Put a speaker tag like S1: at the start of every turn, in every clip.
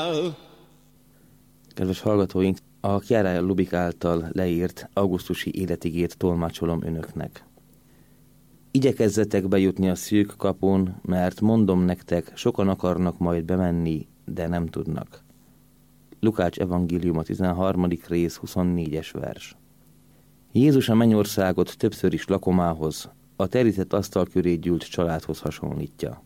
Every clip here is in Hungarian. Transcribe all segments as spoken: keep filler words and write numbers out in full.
S1: Kedves hallgatóink, a Chiara Lubich által leírt augusztusi életigét tolmácsolom önöknek. Igyekezzetek bejutni a szűk kapun, mert mondom nektek, sokan akarnak majd bemenni, de nem tudnak. Lukács evangéliuma tizenharmadik rész huszonnégyes vers. Jézus a mennyországot többször is lakomához, a terített asztal köré gyűlt családhoz hasonlítja.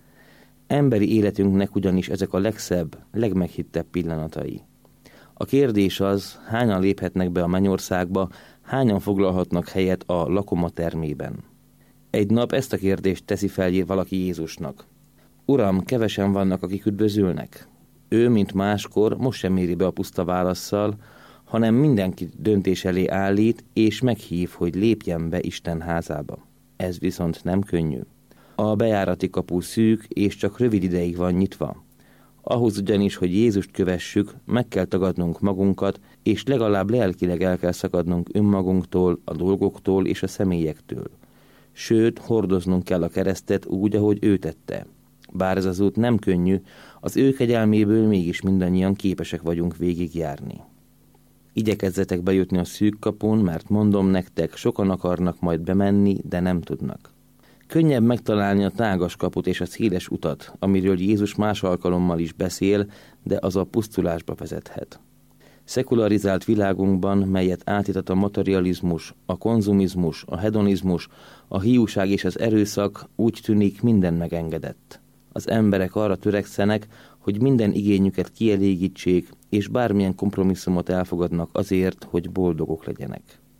S1: Emberi életünknek ugyanis ezek a legszebb, legmeghittebb pillanatai. A kérdés az, hányan léphetnek be a mennyországba, hányan foglalhatnak helyet a lakoma termében. Egy nap ezt a kérdést teszi fel valaki Jézusnak. Uram, kevesen vannak, akik üdvözülnek. Ő, mint máskor, most sem éri be a puszta válasszal, hanem mindenkit döntés elé állít, és meghív, hogy lépjen be Isten házába. Ez viszont nem könnyű. A bejárati kapu szűk, és csak rövid ideig van nyitva. Ahhoz ugyanis, hogy Jézust kövessük, meg kell tagadnunk magunkat, és legalább lelkileg el kell szakadnunk önmagunktól, a dolgoktól és a személyektől. Sőt, hordoznunk kell a keresztet úgy, ahogy ő tette. Bár ez az út nem könnyű, az ő kegyelméből mégis mindannyian képesek vagyunk végigjárni. Igyekezzetek bejutni a szűk kapun, mert mondom nektek, sokan akarnak majd bemenni, de nem tudnak. Könnyebb megtalálni a tágas kaput és a széles utat, amiről Jézus más alkalommal is beszél, de az a pusztulásba vezethet. Szekularizált világunkban, melyet átítat a materializmus, a konzumizmus, a hedonizmus, a hiúság és az erőszak, úgy tűnik, minden megengedett. Az emberek arra törekszenek, hogy minden igényüket kielégítsék, és bármilyen kompromisszumot elfogadnak azért, hogy boldogok legyenek.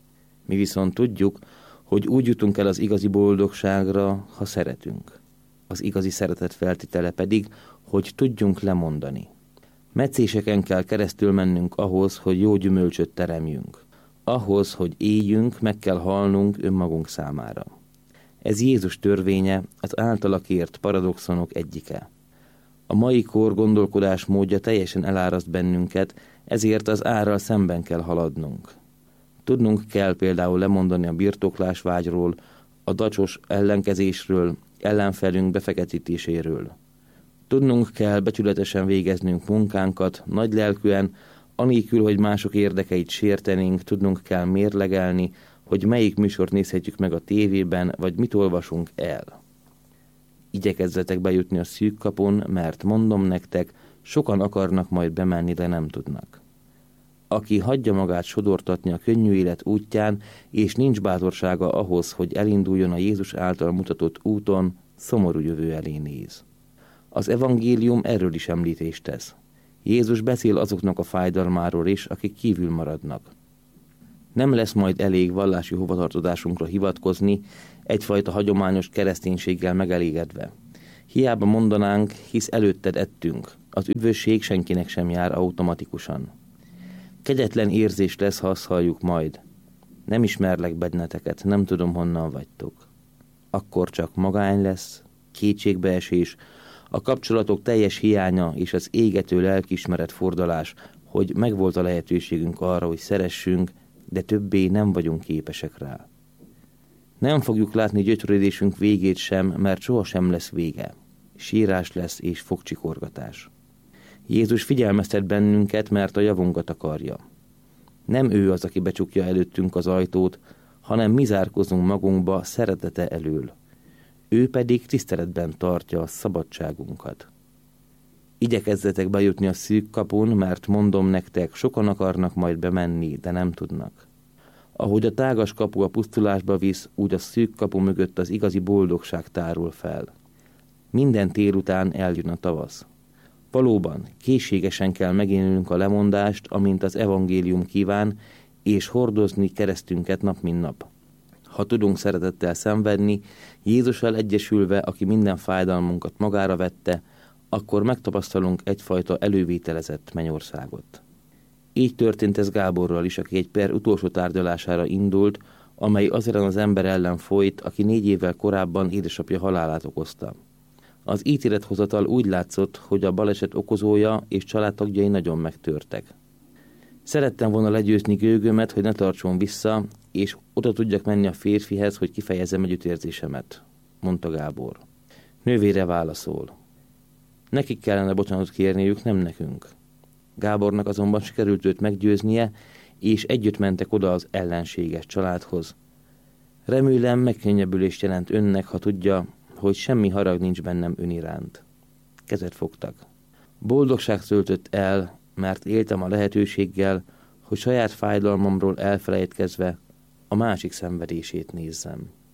S1: Mi viszont tudjuk, hogy úgy jutunk el az igazi boldogságra, ha szeretünk. Az igazi szeretet feltétele pedig, hogy tudjunk lemondani. Metszéseken kell keresztül mennünk ahhoz, hogy jó gyümölcsöt teremjünk. Ahhoz, hogy éljünk, meg kell halnunk önmagunk számára. Ez Jézus törvénye, az általa kért paradoxonok egyike. A mai kor gondolkodás módja teljesen eláraszt bennünket, ezért az árral szemben kell haladnunk. Tudnunk kell például lemondani a birtoklásvágyról, a dacsos ellenkezésről, ellenfelünk befeketítéséről. Tudnunk kell becsületesen végeznünk munkánkat, nagylelkűen, anélkül, hogy mások érdekeit sértenénk, tudnunk kell mérlegelni, hogy melyik műsort nézhetjük meg a tévében, vagy mit olvasunk el. Igyekezzetek bejutni a szűk kapun, mert mondom nektek, sokan akarnak majd bemenni, de nem tudnak. Aki hagyja magát sodortatni a könnyű élet útján, és nincs bátorsága ahhoz, hogy elinduljon a Jézus által mutatott úton, szomorú jövő elé néz. Az evangélium erről is említést tesz. Jézus beszél azoknak a fájdalmáról is, akik kívül maradnak. Nem lesz majd elég vallási hovatartozásunkra hivatkozni, egyfajta hagyományos kereszténységgel megelégedve. Hiába mondanánk, hisz előtted ettünk. Az üdvösség senkinek sem jár automatikusan. Kegyetlen érzés lesz, ha azt halljuk majd. Nem ismerlek benneteket, nem tudom, honnan vagytok. Akkor csak magány lesz, kétségbeesés, a kapcsolatok teljes hiánya és az égető lelkiismeret fordulás, hogy megvolt a lehetőségünk arra, hogy szeressünk, de többé nem vagyunk képesek rá. Nem fogjuk látni gyötrődésünk végét sem, mert sohasem lesz vége. Sírás lesz és fogcsikorgatás. Jézus figyelmeztet bennünket, mert a javunkat akarja. Nem ő az, aki becsukja előttünk az ajtót, hanem mi zárkozunk magunkba szeretete elől. Ő pedig tiszteletben tartja a szabadságunkat. Igyekezzetek bejutni a szűk kapun, mert mondom nektek, sokan akarnak majd bemenni, de nem tudnak. Ahogy a tágas kapu a pusztulásba visz, úgy a szűk kapu mögött az igazi boldogság tárul fel. Minden tél után eljön a tavasz. Valóban, készségesen kell megélnünk a lemondást, amint az evangélium kíván, és hordozni keresztünket nap mint nap. Ha tudunk szeretettel szenvedni, Jézussal egyesülve, aki minden fájdalmunkat magára vette, akkor megtapasztalunk egyfajta elővételezett mennyországot. Így történt ez Gáborral is, aki egy per utolsó tárgyalására indult, amely azért az ember ellen folyt, aki négy évvel korábban édesapja halálát okozta. Az ítélethozatal úgy látszott, hogy a baleset okozója és családtagjai nagyon megtörtek. Szerettem volna legyőzni gőgömet, hogy ne tartson vissza, és oda tudjak menni a férfihez, hogy kifejezzem együttérzésemet, mondta Gábor. Nővére válaszol. Nekik kellene bocsánatot kérniük, nem nekünk. Gábornak azonban sikerült őt meggyőznie, és együtt mentek oda az ellenséges családhoz. Remélem megkönnyebbülést jelent önnek, ha tudja, hogy semmi harag nincs bennem ön iránt. Kezet fogtak. Boldogság töltött el, mert éltem a lehetőséggel, hogy saját fájdalmamról elfelejtkezve a másik szenvedését nézzem.